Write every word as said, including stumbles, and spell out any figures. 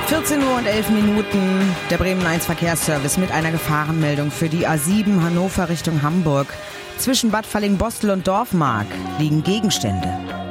vierzehn Uhr und elf Minuten, der Bremen eins Verkehrsservice mit einer Gefahrenmeldung für die A sieben Hannover Richtung Hamburg. Zwischen Bad Fallingbostel und Dorfmark liegen Gegenstände.